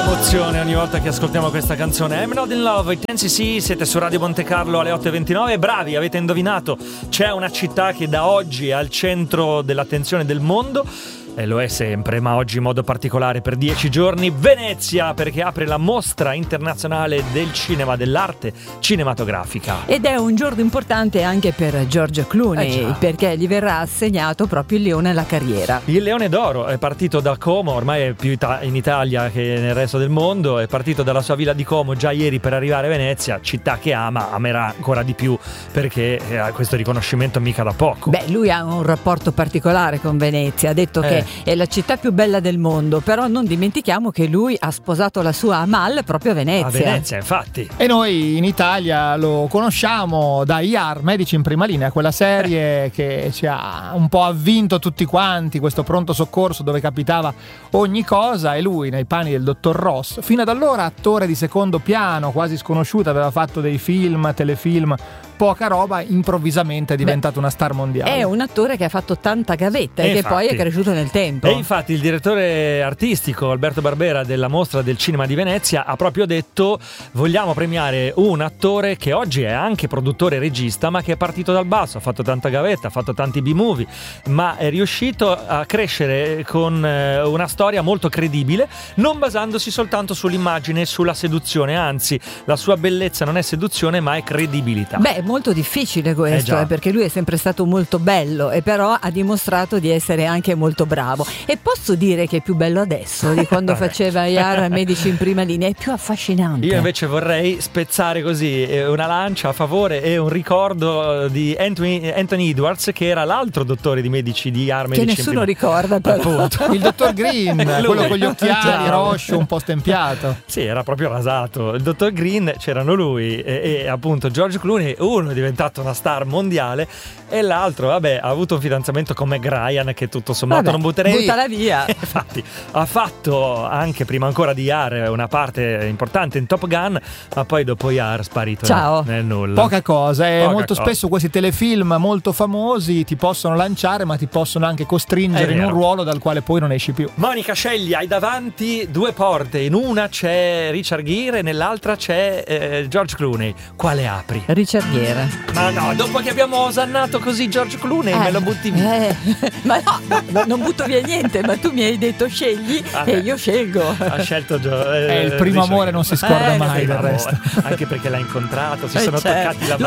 Emozione ogni volta che ascoltiamo questa canzone. I'm Not in Love, i 10cc, siete su Radio Monte Carlo alle 8:29. Bravi, avete indovinato, c'è una città che da oggi è al centro dell'attenzione del mondo. E lo è sempre, ma oggi in modo particolare per 10 giorni, Venezia, perché apre la mostra internazionale del cinema, dell'arte cinematografica. Ed è un giorno importante anche per George Clooney, perché gli verrà assegnato proprio il Leone alla carriera. Il Leone d'Oro è partito da Como, ormai è più in Italia che nel resto del mondo, è partito dalla sua villa di Como già ieri per arrivare a Venezia, città che amerà ancora di più perché ha questo riconoscimento mica da poco. Beh, lui ha un rapporto particolare con Venezia, ha detto che è la città più bella del mondo, però non dimentichiamo che lui ha sposato la sua Amal proprio a Venezia. A Venezia, infatti. E noi in Italia lo conosciamo da IAR, Medici in Prima Linea, quella serie che ci ha un po' avvinto tutti quanti, questo pronto soccorso dove capitava ogni cosa, e lui nei panni del dottor Ross, fino ad allora attore di secondo piano, quasi sconosciuto, aveva fatto dei film, telefilm, poca roba, improvvisamente è diventato una star mondiale. È un attore che ha fatto tanta gavetta e che poi è cresciuto nel tempo. E infatti il direttore artistico Alberto Barbera della Mostra del Cinema di Venezia ha proprio detto: vogliamo premiare un attore che oggi è anche produttore e regista, ma che è partito dal basso, ha fatto tanta gavetta, ha fatto tanti B-movie, ma è riuscito a crescere con una storia molto credibile, non basandosi soltanto sull'immagine e sulla seduzione, anzi la sua bellezza non è seduzione ma è credibilità. Beh, molto difficile questo, perché lui è sempre stato molto bello e però ha dimostrato di essere anche molto bravo. E posso dire che è più bello adesso di quando faceva IAR Medici in Prima Linea, è più affascinante. Io invece vorrei spezzare così una lancia a favore e un ricordo di Anthony Edwards, che era l'altro dottore di Medici di IAR Medici che nessuno ricorda però. Appunto. Il dottor Green, quello con gli occhiali roscio un po' stempiato. Sì, era proprio rasato. Il dottor Green, c'erano lui e appunto George Clooney. Uno è diventato una star mondiale e l'altro, ha avuto un fidanzamento con Meg Ryan che tutto sommato non butterei. Buttala via. Infatti ha fatto anche prima ancora di IAR una parte importante in Top Gun, ma poi dopo IAR sparito nel nulla. Poca cosa, molto spesso questi telefilm molto famosi ti possono lanciare, ma ti possono anche costringere in un ruolo dal quale poi non esci più. Monica, scegli, hai davanti due porte, in una c'è Richard Gere e nell'altra c'è George Clooney. Quale apri? Richard Gere. Ma no, dopo che abbiamo osannato così George Clooney me lo butti via. Ma no, non butto via niente, ma tu mi hai detto scegli e io scelgo. Ha scelto il primo amore non si scorda mai del resto. Anche perché l'ha incontrato, si sono toccati la mano.